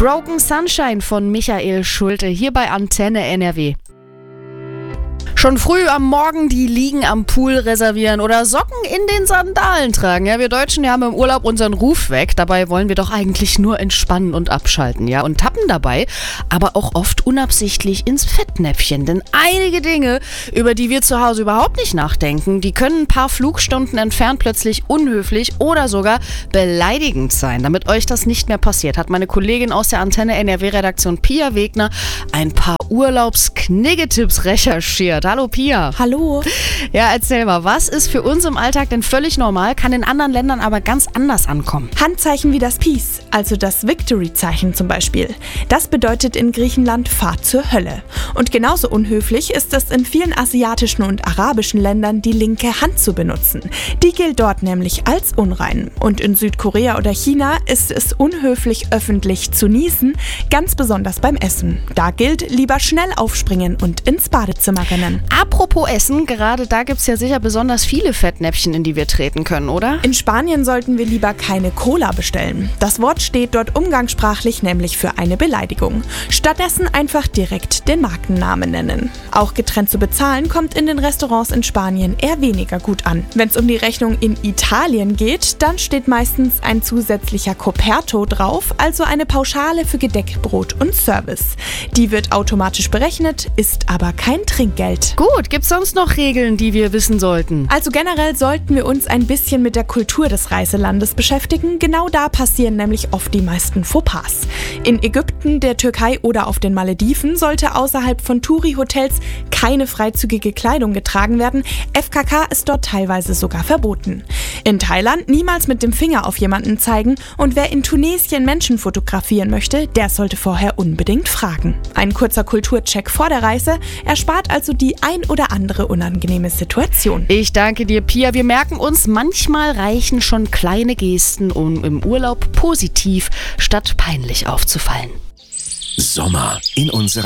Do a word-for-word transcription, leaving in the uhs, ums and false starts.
Broken Sunshine von Michael Schulte hier bei Antenne N R W. Schon früh am Morgen die Liegen am Pool reservieren oder Socken in den Sandalen tragen. Ja, wir Deutschen, wir haben im Urlaub unseren Ruf weg. Dabei wollen wir doch eigentlich nur entspannen und abschalten, ja, und tappen dabei, aber auch oft unabsichtlich ins Fettnäpfchen. Denn einige Dinge, über die wir zu Hause überhaupt nicht nachdenken, die können ein paar Flugstunden entfernt plötzlich unhöflich oder sogar beleidigend sein. Damit euch das nicht mehr passiert, hat meine Kollegin aus der Antenne N R W-Redaktion Pia Wegner ein paar Urlaubskniggetipps recherchiert. Hallo Pia. Hallo. Ja, erzähl mal, was ist für uns im Alltag denn völlig normal, kann in anderen Ländern aber ganz anders ankommen? Handzeichen wie das Peace, also das Victory-Zeichen zum Beispiel. Das bedeutet in Griechenland Fahrt zur Hölle. Und genauso unhöflich ist es in vielen asiatischen und arabischen Ländern, die linke Hand zu benutzen. Die gilt dort nämlich als unrein. Und in Südkorea oder China ist es unhöflich, öffentlich zu niesen, ganz besonders beim Essen. Da gilt, lieber schnell aufspringen und ins Badezimmer rennen. Apropos Essen, gerade da gibt es ja sicher besonders viele Fettnäpfchen, in die wir treten können, oder? In Spanien sollten wir lieber keine Cola bestellen. Das Wort steht dort umgangssprachlich nämlich für eine Beleidigung. Stattdessen einfach direkt den Markennamen nennen. Auch getrennt zu bezahlen kommt in den Restaurants in Spanien eher weniger gut an. Wenn es um die Rechnung in Italien geht, dann steht meistens ein zusätzlicher Coperto drauf, also eine Pauschale für Gedeck, Brot und Service. Die wird automatisch berechnet, ist aber kein Trinkgeld. Gut, gibt's sonst noch Regeln, die wir wissen sollten? Also generell sollten wir uns ein bisschen mit der Kultur des Reiselandes beschäftigen. Genau da passieren nämlich oft die meisten Fauxpas. In Ägypten, der Türkei oder auf den Malediven sollte außerhalb von Touri-Hotels keine freizügige Kleidung getragen werden. F K K ist dort teilweise sogar verboten. In Thailand niemals mit dem Finger auf jemanden zeigen und wer in Tunesien Menschen fotografieren möchte, der sollte vorher unbedingt fragen. Ein kurzer Kulturcheck vor der Reise erspart also die ein oder andere unangenehme Situation. Ich danke dir, Pia. Wir merken uns, manchmal reichen schon kleine Gesten, um im Urlaub positiv statt peinlich aufzufallen. Sommer in unserer